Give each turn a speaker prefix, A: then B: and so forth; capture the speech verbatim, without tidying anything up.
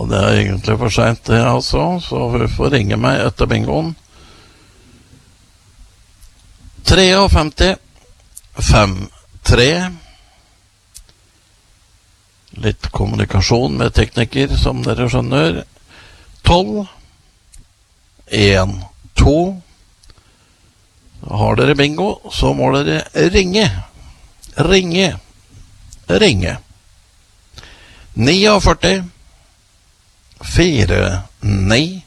A: Og det er egentlig for sent det, altså, så vi får ringe meg etter bingoen. femti tre fem tre. Litt kommunikasjon med tekniker, som dere skjønner. tolv en to. Har dere bingo, så må dere ringe. Ringe. Ringe. førti ni fire ni